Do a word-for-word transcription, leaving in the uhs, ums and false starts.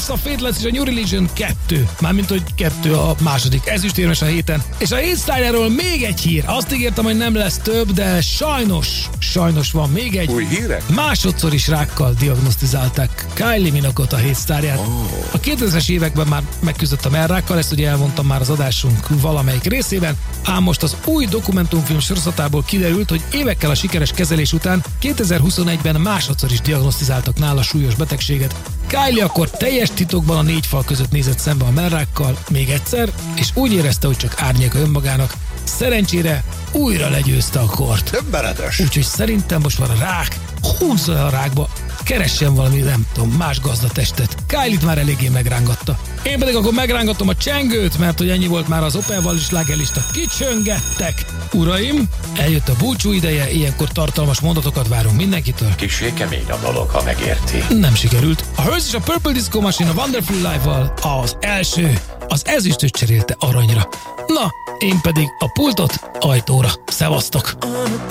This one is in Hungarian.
lesz a Faithless és a New Religion kettő. Mármint, hogy kettő a második ezüstérmes a héten. És a hétsztárjáról még egy hír. Azt ígértem, hogy nem lesz több, de sajnos, sajnos van még egy. Új hírek? Másodszor is rákkal diagnosztizálták Kylie Minogue-ot, a hétsztárját. Oh. A kétezres években már megküzdött a mellrákkal, ezt ugye elmondtam már az adásunk valamelyik részében, ám most az új dokumentumfilm sorozatából kiderült, hogy évekkel a sikeres kezelés után kétezer-huszonegyben másodszor is diagnosztizáltak nála súlyos betegséget. Kylie akkor teljes titokban a négy fal között nézett szembe a mellrákkal még egyszer, és úgy érezte, hogy csak árnyéka önmagának. Szerencsére újra legyőzte a kort. Többenetes. Úgyhogy szerintem most már a rák, húzzon a rákba, keressen valami, nem tudom, más gazdatestet. Kylie-t már eléggé megrángatta. Én pedig akkor megrángatom a csengőt, mert hogy ennyi volt már az Opelval is lágerlista. Kicsöngettek! Uraim, eljött a búcsú ideje, ilyenkor tartalmas mondatokat várunk mindenkitől. Kissé kemény a dolog, ha megérti. Nem sikerült. A Hearst és a Purple Disco Machine a Wonderful Live-val az első, az ezüstöt cserélte aranyra. Na, én pedig a pultot ajtóra. Szevasztok!